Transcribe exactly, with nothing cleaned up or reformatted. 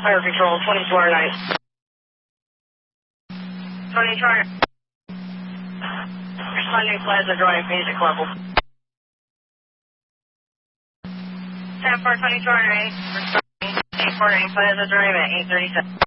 Fire Control, twenty-two R nine. twenty-two R nine. Responding Plaza Drive, basic level. ten four twenty-two R nine. Responding eight forty-nine Plaza Drive at eight thirty-seven.